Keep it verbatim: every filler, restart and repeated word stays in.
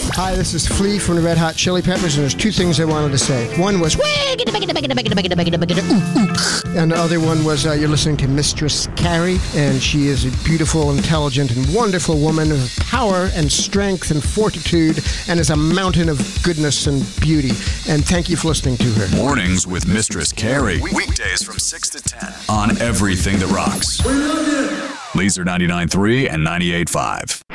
Hi, this is Flea from the Red Hot Chili Peppers, and there's two things I wanted to say. One was, and the other one was, uh, you're listening to Mistress Carrie, and she is a beautiful, intelligent, and wonderful woman of power and strength and fortitude, and is a mountain of goodness and beauty. And thank you for listening to her. Mornings with Mistress Carrie. Weekdays from six to ten on Everything That Rocks. Laser ninety-nine point three and ninety-eight point five.